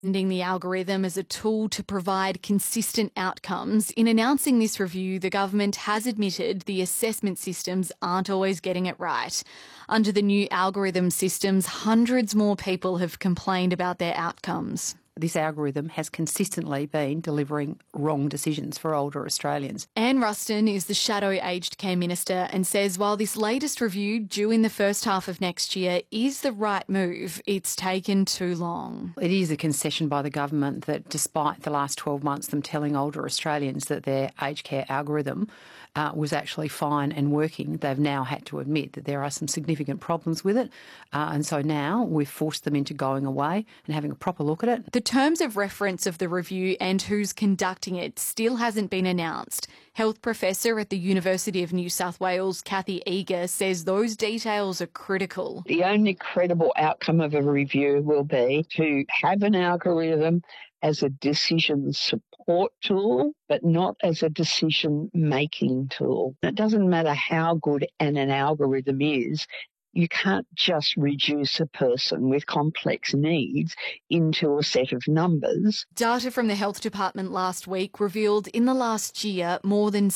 The algorithm as a tool to provide consistent outcomes. In announcing this review, the government has admitted the assessment systems aren't always getting it right. Under the new algorithm systems, hundreds more people have complained about their outcomes. This algorithm has consistently been delivering wrong decisions for older Australians. Anne Ruston is the Shadow Aged Care Minister and says while this latest review, due in the first half of next year, is the right move, it's taken too long. It is a concession by the government that despite the last 12 months them telling older Australians that their aged care algorithm was actually fine and working, they've now had to admit that there are some significant problems with it. And so now we've forced them into going away and having a proper look at it. The terms of reference of the review and who's conducting it still hasn't been announced. Health professor at the University of New South Wales, Kathy Eager, says those details are critical. The only credible outcome of a review will be to have an algorithm as a decision support tool, but not as a decision-making tool. It doesn't matter how good an algorithm is, you can't just reduce a person with complex needs into a set of numbers. Data from the Health Department last week revealed in the last year more than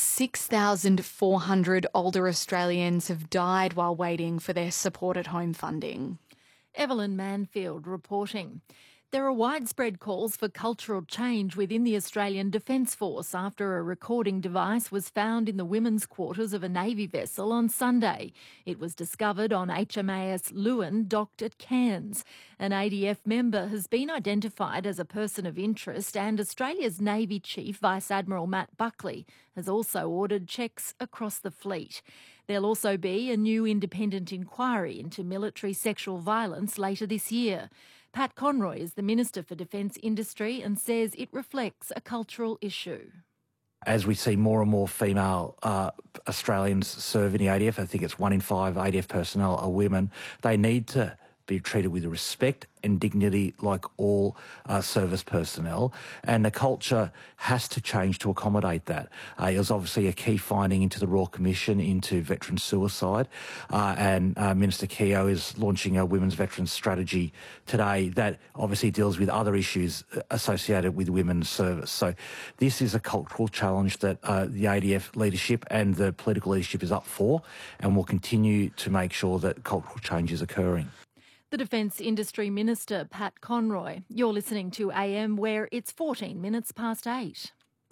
6,400 older Australians have died while waiting for their support at home funding. Evelyn Manfield reporting. There are widespread calls for cultural change within the Australian Defence Force after a recording device was found in the women's quarters of a Navy vessel on Sunday. It was discovered on HMAS Lewin, docked at Cairns. An ADF member has been identified as a person of interest, and Australia's Navy Chief, Vice Admiral Matt Buckley, has also ordered checks across the fleet. There'll also be a new independent inquiry into military sexual violence later this year. Pat Conroy is the Minister for Defence Industry and says it reflects a cultural issue. As we see more and more female Australians serve in the ADF, I think it's 1 in 5 ADF personnel are women, they need to be treated with respect and dignity like all service personnel, and the culture has to change to accommodate that. It was obviously a key finding into the Royal Commission into veteran suicide, and Minister Keogh is launching a women's veterans strategy today that obviously deals with other issues associated with women's service. So this is a cultural challenge that the ADF leadership and the political leadership is up for, and will continue to make sure that cultural change is occurring. The Defence Industry Minister, Pat Conroy. You're listening to AM, where it's 14 minutes past 8.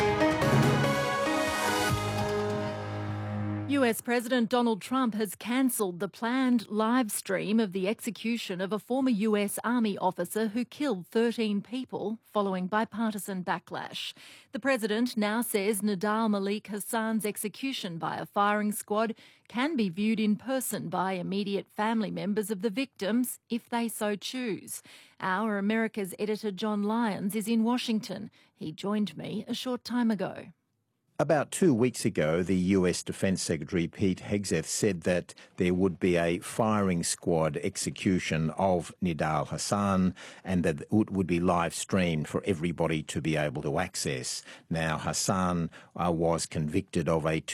US President Donald Trump has cancelled the planned live stream of the execution of a former US Army officer who killed 13 people following bipartisan backlash. The president now says Nidal Malik Hassan's execution by a firing squad can be viewed in person by immediate family members of the victims if they so choose. Our America's editor John Lyons is in Washington. He joined me a short time ago. About 2 weeks ago, the US Defence Secretary Pete Hegseth said that there would be a firing squad execution of Nidal Hassan and that it would be live streamed for everybody to be able to access. Now, Hassan was convicted of a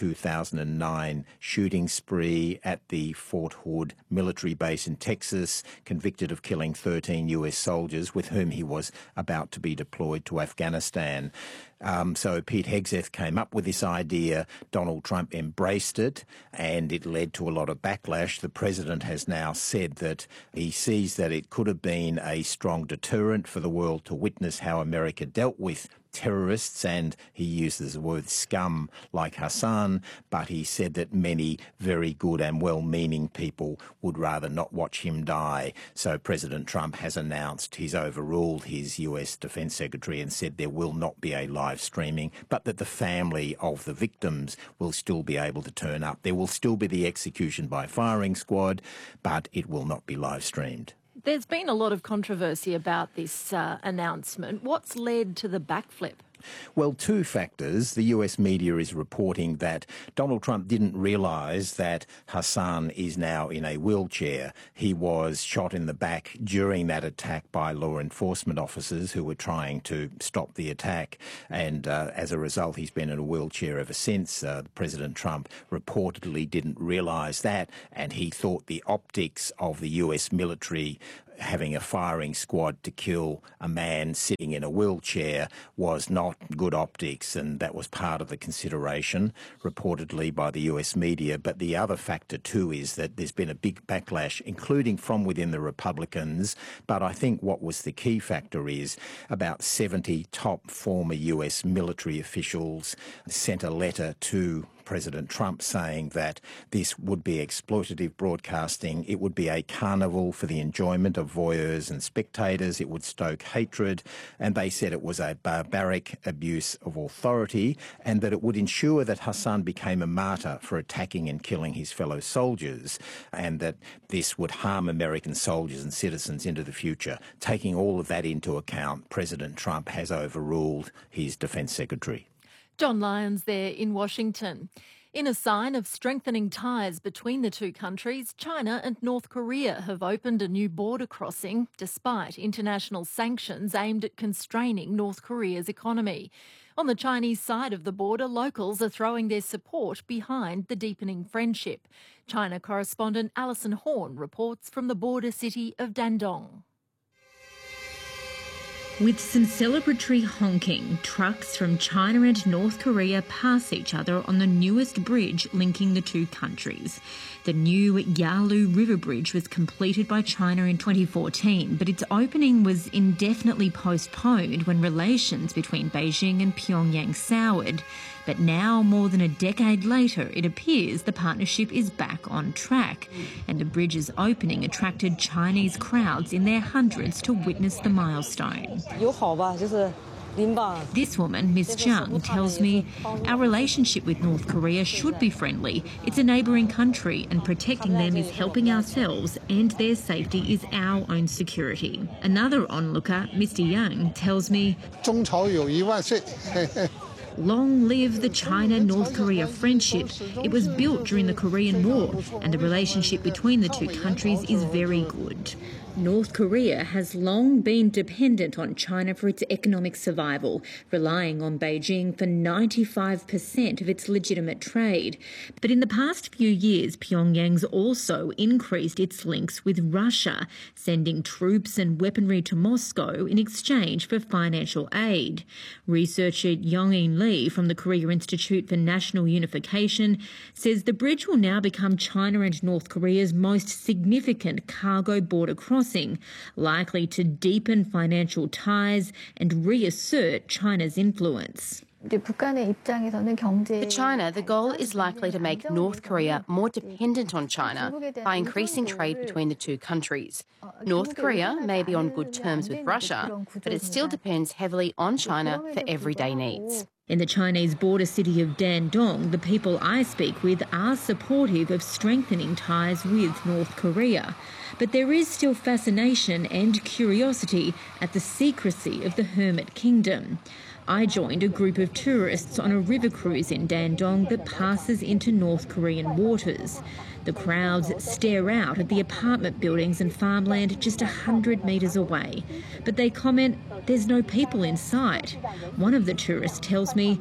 2009 shooting spree at the Fort Hood military base in Texas, convicted of killing 13 US soldiers with whom he was about to be deployed to Afghanistan. So Pete Hegseth came up with this idea. Donald Trump embraced it, and it led to a lot of backlash. The president has now said that he sees that it could have been a strong deterrent for the world to witness how America dealt with terrorists, and he uses the word scum like Hassan, but he said that many very good and well-meaning people would rather not watch him die. So President Trump has announced he's overruled his US Defence Secretary and said there will not be a live streaming, but that the family of the victims will still be able to turn up. There will still be the execution by firing squad, but it will not be live streamed. There's been a lot of controversy about this announcement. What's led to the backflip? Well, two factors. The US media is reporting that Donald Trump didn't realise that Hassan is now in a wheelchair. He was shot in the back during that attack by law enforcement officers who were trying to stop the attack, and as a result he's been in a wheelchair ever since. President Trump reportedly didn't realise that, and he thought the optics of the US military having a firing squad to kill a man sitting in a wheelchair was not good optics, and that was part of the consideration, reportedly by the US media. But the other factor too is that there's been a big backlash, including from within the Republicans. But I think what was the key factor is about 70 top former US military officials sent a letter to President Trump saying that this would be exploitative broadcasting, it would be a carnival for the enjoyment of voyeurs and spectators, it would stoke hatred, and they said it was a barbaric abuse of authority, and that it would ensure that Hassan became a martyr for attacking and killing his fellow soldiers, and that this would harm American soldiers and citizens into the future. Taking all of that into account, President Trump has overruled his Defence Secretary. John Lyons there in Washington. In a sign of strengthening ties between the two countries, China and North Korea have opened a new border crossing despite international sanctions aimed at constraining North Korea's economy. On the Chinese side of the border, locals are throwing their support behind the deepening friendship. China correspondent Alison Horn reports from the border city of Dandong. With some celebratory honking, trucks from China and North Korea pass each other on the newest bridge linking the two countries. The new Yalu River Bridge was completed by China in 2014, but its opening was indefinitely postponed when relations between Beijing and Pyongyang soured. But now, more than a decade later, it appears the partnership is back on track, and the bridge's opening attracted Chinese crowds in their hundreds to witness the milestone. This woman, Ms. Zhang, tells me our relationship with North Korea should be friendly. It's a neighbouring country, and protecting them is helping ourselves, and their safety is our own security. Another onlooker, Mr. Yang, tells me, long live the China-North Korea friendship. It was built during the Korean War, and the relationship between the two countries is very good. North Korea has long been dependent on China for its economic survival, relying on Beijing for 95% of its legitimate trade. But in the past few years, Pyongyang's also increased its links with Russia, sending troops and weaponry to Moscow in exchange for financial aid. Researcher Yong-In Lee from the Korea Institute for National Unification says the bridge will now become China and North Korea's most significant cargo border crossing, likely to deepen financial ties and reassert China's influence. For China, the goal is likely to make North Korea more dependent on China by increasing trade between the two countries. North Korea may be on good terms with Russia, but it still depends heavily on China for everyday needs. In the Chinese border city of Dandong, the people I speak with are supportive of strengthening ties with North Korea. But there is still fascination and curiosity at the secrecy of the Hermit Kingdom. I joined a group of tourists on a river cruise in Dandong that passes into North Korean waters. The crowds stare out at the apartment buildings and farmland just 100 metres away. But they comment there's no people in sight. One of the tourists tells me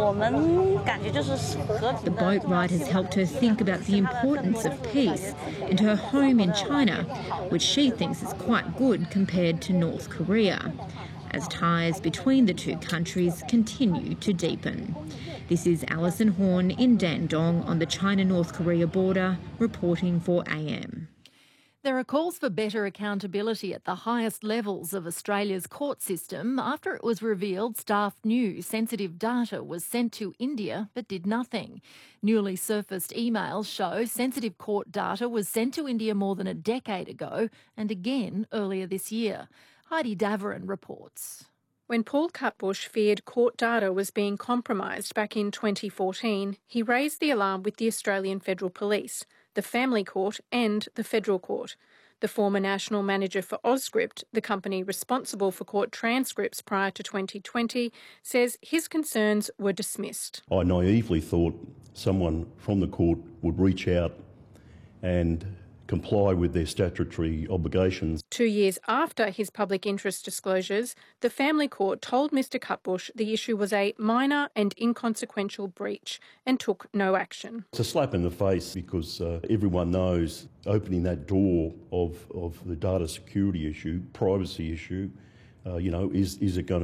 the boat ride has helped her think about the importance of peace and her home in China, which she thinks is quite good compared to North Korea, as ties between the two countries continue to deepen. This is Alison Horn in Dandong on the China-North Korea border, reporting for AM. There are calls for better accountability at the highest levels of Australia's court system after it was revealed staff knew sensitive data was sent to India but did nothing. Newly surfaced emails show sensitive court data was sent to India more than a decade ago and again earlier this year. Heidi Daverin reports. When Paul Cutbush feared court data was being compromised back in 2014, he raised the alarm with the Australian Federal Police, the Family Court and the Federal Court. The former national manager for Auscript, the company responsible for court transcripts prior to 2020, says his concerns were dismissed. I naively thought someone from the court would reach out and comply with their statutory obligations. 2 years after his public interest disclosures, the family court told Mr Cutbush the issue was a minor and inconsequential breach and took no action. It's a slap in the face because everyone knows opening that door of the data security issue, privacy issue, is it going